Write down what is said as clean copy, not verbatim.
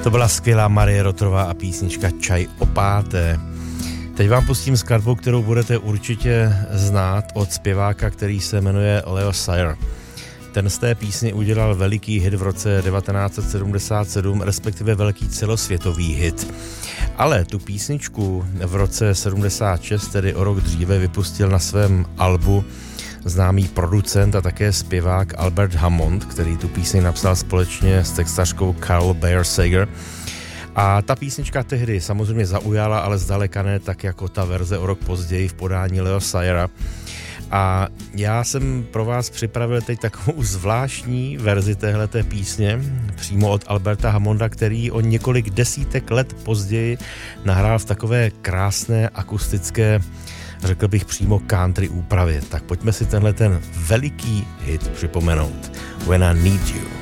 To byla skvělá Marie Rotrová a písnička Čaj o páté. Teď vám pustím skladbu, kterou budete určitě znát od zpěváka, který se jmenuje Leo Sayer. Ten z té písně udělal veliký hit v roce 1977, respektive velký celosvětový hit. Ale tu písničku v roce 76, tedy o rok dříve, vypustil na svém albu známý producent a také zpěvák Albert Hammond, který tu píseň napsal společně s textařkou Carol Bayer Sager. A ta písnička tehdy samozřejmě zaujala, ale zdaleka ne tak jako ta verze o rok později v podání Leo Sayera. A já jsem pro vás připravil teď takovou zvláštní verzi téhleté písně, přímo od Alberta Hammonda, který o několik desítek let později nahrál v takové krásné akustické, řekl bych přímo country úpravě. Tak pojďme si tenhle ten veliký hit připomenout. When I Need You.